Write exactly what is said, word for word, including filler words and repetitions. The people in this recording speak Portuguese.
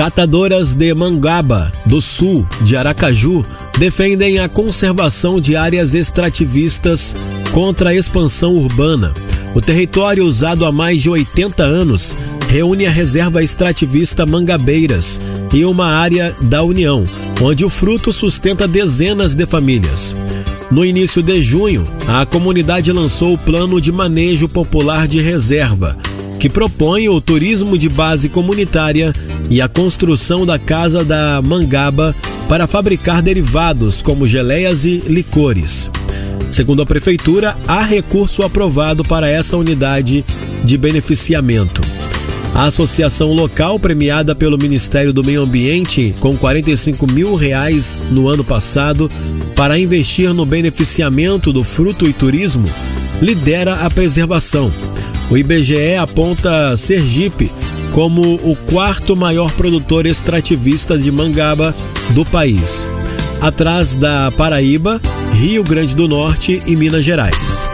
Catadoras de mangaba do sul de Aracaju defendem a conservação de áreas extrativistas contra a expansão urbana. O território, usado há mais de oitenta anos, reúne a reserva extrativista Mangabeiras e uma área da União, onde o fruto sustenta dezenas de famílias. No início de junho, a comunidade lançou o Plano de Manejo Popular de Reserva, que propõe o turismo de base comunitária e a construção da Casa da Mangaba para fabricar derivados como geleias e licores. Segundo a Prefeitura, há recurso aprovado para essa unidade de beneficiamento. A associação local, premiada pelo Ministério do Meio Ambiente com quarenta e cinco mil reais no ano passado para investir no beneficiamento do fruto e turismo, lidera a preservação. O I B G E aponta Sergipe como o quarto maior produtor extrativista de mangaba do país, atrás da Paraíba, Rio Grande do Norte e Minas Gerais.